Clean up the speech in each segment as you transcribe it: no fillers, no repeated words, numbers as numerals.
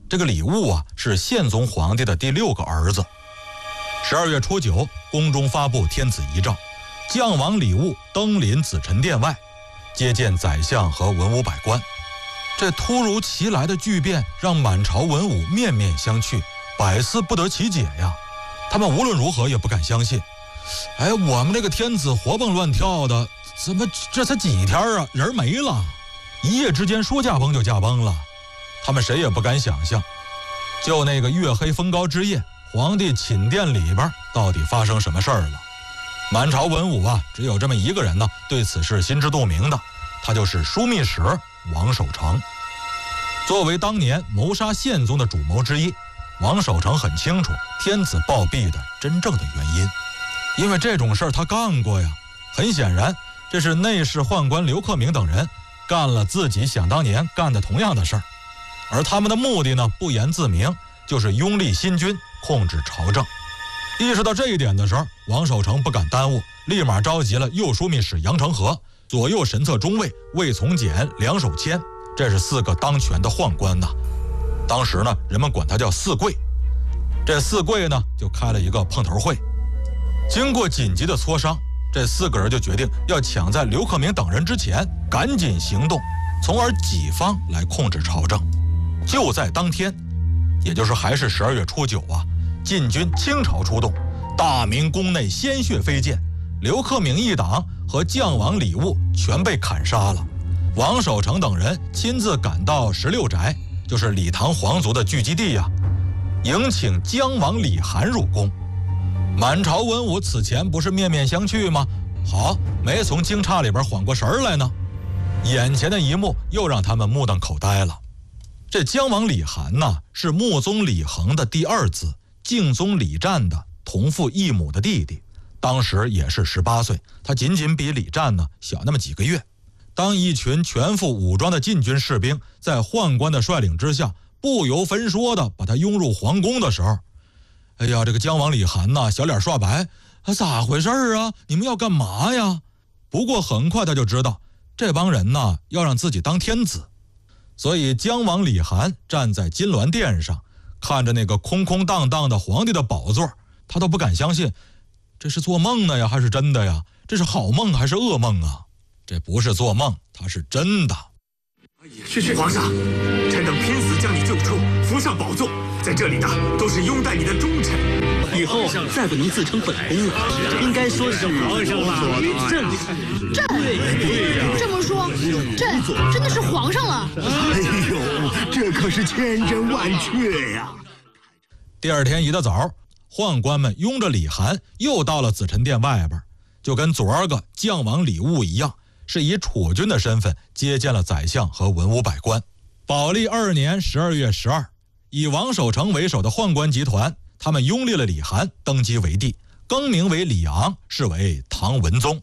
这个李务啊是宪宗皇帝的第6个儿子。12月初9，宫中发布天子遗诏，将王李务登临紫宸殿外，接见宰相和文武百官。这突如其来的巨变让满朝文武面面相觑，百思不得其解呀。他们无论如何也不敢相信，我们这个天子活蹦乱跳的，怎么这才几天啊，人没了，一夜之间说驾崩就驾崩了。他们谁也不敢想象，就那个月黑风高之夜，皇帝寝殿里边到底发生什么事儿了。满朝文武啊，只有这么一个人呢，对此事心知肚明的，他就是枢密使王守成。作为当年谋杀宪宗的主谋之一，王守成很清楚天子暴毙的真正的原因，因为这种事儿他干过呀。很显然，这是内侍宦官刘克明等人干了自己想当年干的同样的事儿，而他们的目的呢，不言自明，就是拥立新君，控制朝政。意识到这一点的时候，王守成不敢耽误，立马召集了右枢密使杨承和、左右神策中尉魏从简、梁守谦，这是4个当权的宦官呐。当时呢，人们管他叫四贵。这四贵呢，就开了一个碰头会。经过紧急的磋商，这4个人就决定要抢在刘克明等人之前赶紧行动，从而己方来控制朝政。就在当天，也就是还是12月初9啊，晋军倾巢出动，大明宫内鲜血飞溅，刘克明一党和将王李务全被砍杀了。王守成等人亲自赶到16宅，就是李唐皇族的聚集地呀，迎请将王李涵入宫。满朝文武此前不是面面相觑吗？好，没从惊诧里边缓过神来呢。眼前的一幕又让他们目瞪口呆了。这将王李涵呢，是穆宗李恒的第2子，敬宗李湛的同父异母的弟弟，当时也是18岁，他仅仅比李湛呢小那么几个月。当一群全副武装的禁军士兵在宦官的率领之下，不由分说的把他拥入皇宫的时候，这个将王李涵呐，小脸刷白，咋回事啊？你们要干嘛呀？不过很快他就知道，这帮人呐要让自己当天子，所以将王李涵站在金銮殿上，看着那个空空荡荡的皇帝的宝座，他都不敢相信，这是做梦呢呀，还是真的呀？这是好梦还是噩梦啊？这不是做梦，它是真的。 是皇上，臣等拼死将你救出，扶上宝座，在这里的都是拥戴你的忠臣， 以后再不能自称本宫了，应该说是皇上了。 朕，这么说，朕真的是皇上了。 这可是千真万确呀！ 第2天一大早，宦官们拥着李涵又到了紫宸殿外边，就跟昨儿个将王李务一样，是以储君的身份接见了宰相和文武百官。宝历2年12月12，以王守成为首的宦官集团，他们拥立了李涵登基为帝，更名为李昂，是为唐文宗。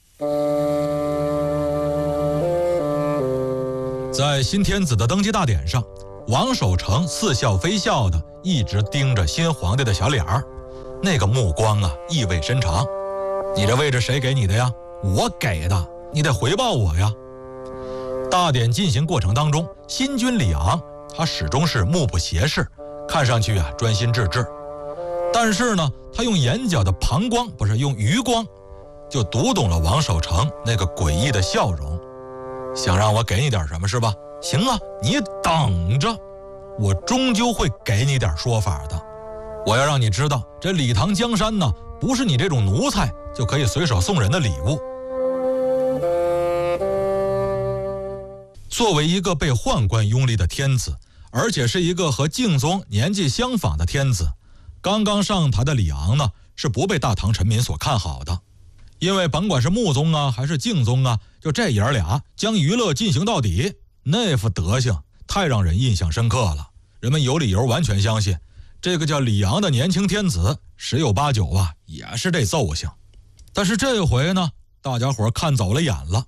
在新天子的登基大典上，王守成似笑非笑的一直盯着新皇帝的小脸儿，那个目光啊意味深长。你这位置谁给你的呀？我给的，你得回报我呀。大典进行过程当中，新君李昂他始终是目不斜视，看上去啊专心致志，但是呢，他用眼角的旁光，不是用余光，就读懂了王守成那个诡异的笑容。想让我给你点什么是吧？行啊，你等着，我终究会给你点说法的。我要让你知道，这李唐江山呢，不是你这种奴才就可以随手送人的礼物。作为一个被宦官拥立的天子，而且是一个和敬宗年纪相仿的天子，刚刚上台的李昂呢，是不被大唐臣民所看好的。因为甭管是穆宗啊还是敬宗啊，就这爷俩将娱乐进行到底，那副德行太让人印象深刻了。人们有理由完全相信，这个叫李昂的年轻天子十有八九啊也是这奏性。但是这回呢，大家伙看走了眼了。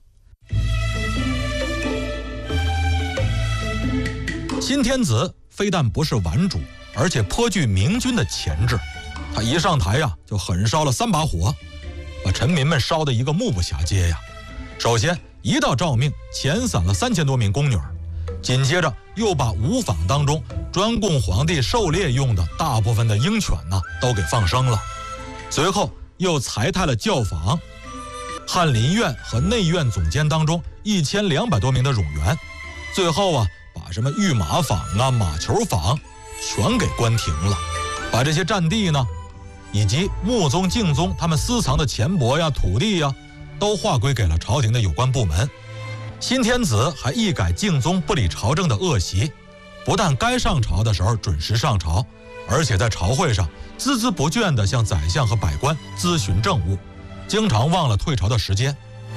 新天子非但不是顽主，而且颇具明君的潜质。他一上台呀，就狠烧了3把火，把臣民们烧得一个目不暇接呀。首先一道诏命遣散了3000多名宫女，紧接着又把吴坊当中专供皇帝狩猎用的大部分的鹰犬呢都给放生了，随后又裁汰了教坊、翰林院和内院总监当中1200多名的冗员，最后啊把什么御马坊啊、马球坊全给关停了，把这些占地呢以及穆宗、敬宗他们私藏的钱帛呀、土地呀都划归给了朝廷的有关部门。新天子还一改敬宗不理朝政的恶习，不但该上朝的时候准时上朝，而且在朝会上孜孜不倦地向宰相和百官咨询政务，经常忘了退朝的时间。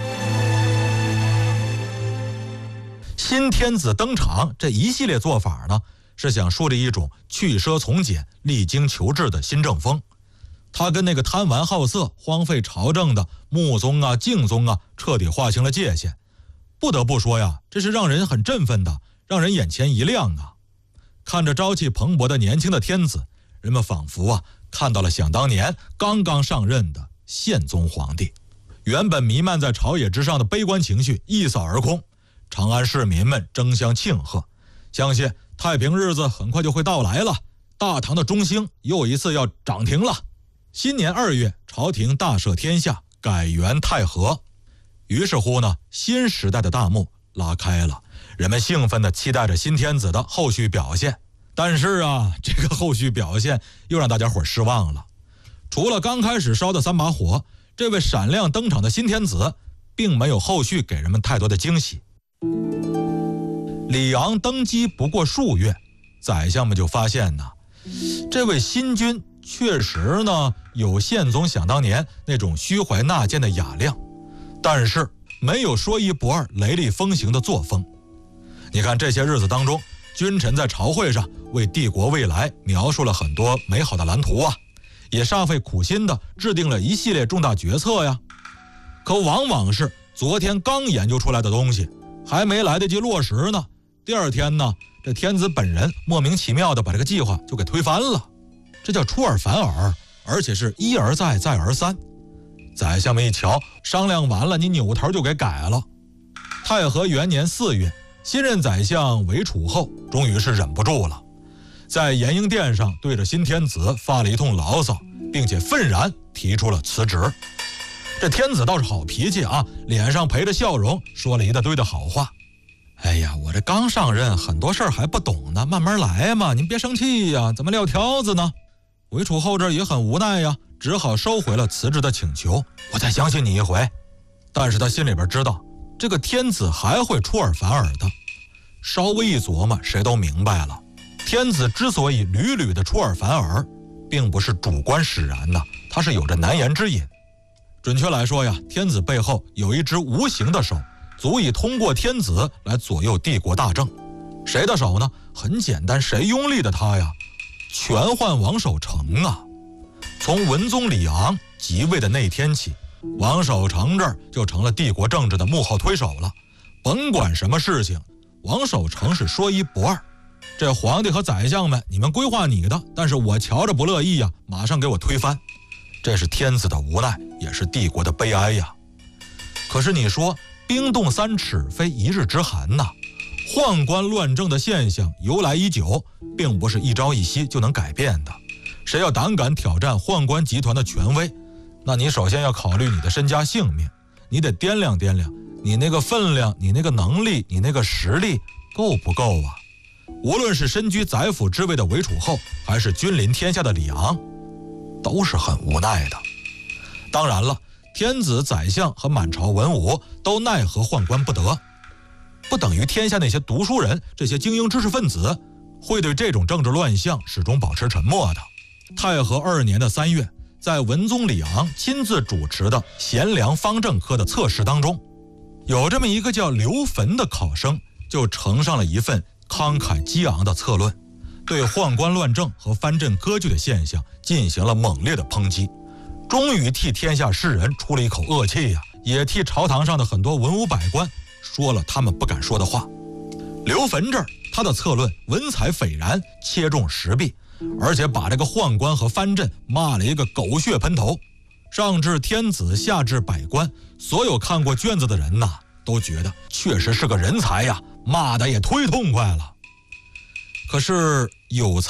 新天子登场这一系列做法呢，是想树立一种去奢从俭、励精求治的新政风。他跟那个贪玩好色、荒废朝政的穆宗啊、敬宗啊彻底划清了界限。不得不说呀，这是让人很振奋的，让人眼前一亮啊！看着朝气蓬勃的年轻的天子，人们仿佛啊看到了想当年刚刚上任的宪宗皇帝。原本弥漫在朝野之上的悲观情绪一扫而空，长安市民们争相庆贺，相信太平日子很快就会到来了，大唐的中兴又一次要涨停了。新年2月，朝廷大赦天下，改元太和。于是乎呢，新时代的大幕拉开了，人们兴奋地期待着新天子的后续表现。但是啊，这个后续表现又让大家伙失望了。除了刚开始烧的3把火，这位闪亮登场的新天子并没有后续给人们太多的惊喜。李昂登基不过数月，宰相们就发现呢，这位新君确实呢有宪宗想当年那种虚怀纳谏的雅量，但是没有说一不二、雷厉风行的作风。你看这些日子当中，君臣在朝会上为帝国未来描述了很多美好的蓝图啊，也煞费苦心的制定了一系列重大决策呀。可往往是昨天刚研究出来的东西，还没来得及落实呢，第二天呢，这天子本人莫名其妙的把这个计划就给推翻了，这叫出尔反尔，而且是一而再再而三。宰相们一瞧，商量完了，你扭头就给改了。太和元年4月，新任宰相韦楚后终于是忍不住了，在延英殿上对着新天子发了一通牢骚，并且愤然提出了辞职。这天子倒是好脾气啊，脸上陪着笑容，说了一大堆的好话。哎呀，我这刚上任，很多事儿还不懂呢，慢慢来嘛，您别生气呀，怎么撂挑子呢？韦楚后这也很无奈呀，只好收回了辞职的请求，我再相信你一回。但是他心里边知道，这个天子还会出尔反尔的。稍微一琢磨，谁都明白了，天子之所以屡屡的出尔反尔，并不是主观使然的，他是有着难言之隐。准确来说呀，天子背后有一只无形的手，足以通过天子来左右帝国大政。谁的手呢？很简单，谁拥立的他呀？全换王守成啊！从文宗李昂即位的那天起，王守成这儿就成了帝国政治的幕后推手了。甭管什么事情，王守成是说一不二。这皇帝和宰相们，你们规划你的，但是我瞧着不乐意呀，马上给我推翻。这是天子的无奈，也是帝国的悲哀呀。可是你说，冰冻3尺非一日之寒呐，宦官乱政的现象由来已久，并不是一朝一夕就能改变的。谁要胆敢挑战宦官集团的权威，那你首先要考虑你的身家性命，你得掂量掂量，你那个分量，你那个能力，你那个实力够不够啊？无论是身居宰辅之位的韦楚后，还是君临天下的李昂，都是很无奈的。当然了，天子、宰相和满朝文武都奈何宦官不得，不等于天下那些读书人、这些精英知识分子会对这种政治乱象始终保持沉默的。太和2年的3月，在文宗李昂亲自主持的贤良方正科的测试当中，有这么一个叫刘坟的考生，就呈上了一份慷慨激昂的策论，对宦官乱政和藩镇割据的现象进行了猛烈的抨击，终于替天下士人出了一口恶气呀，也替朝堂上的很多文武百官说了他们不敢说的话。刘坟这儿，他的策论文采斐然，切中时弊，而且把这个宦官和藩镇骂了一个狗血喷头。上至天子，下至百官，所有看过卷子的人呐，都觉得确实是个人才呀，骂的也忒痛快了。 可是有才